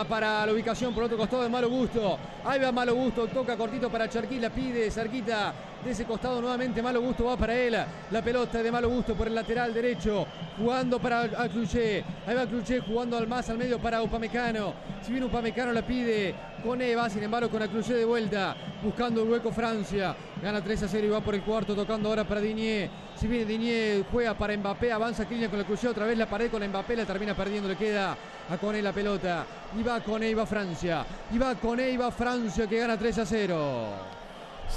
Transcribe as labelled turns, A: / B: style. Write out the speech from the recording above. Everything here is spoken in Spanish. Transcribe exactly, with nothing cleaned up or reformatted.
A: para la ubicación por otro costado de Malo Gusto. Ahí va Malo Gusto, toca cortito para Cherkis, la pide cerquita de ese costado nuevamente. Malo Gusto va para él. La pelota de Malo Gusto por el lateral derecho, jugando para Cluché. Ahí va Cluché jugando al más al medio para Upamecano. Si bien Upamecano la pide con Eva, sin embargo con Cluché de vuelta, buscando el hueco Francia. Gana tres a cero y va por el cuarto, tocando ahora para Digne. Si viene Digne, juega para Mbappé, avanza Kylian con la Cluché, otra vez la pared con Mbappé, la termina perdiendo, le queda a Koné la pelota. Y va Koné, y va Francia. Y va Koné, y va Francia, que gana tres a cero.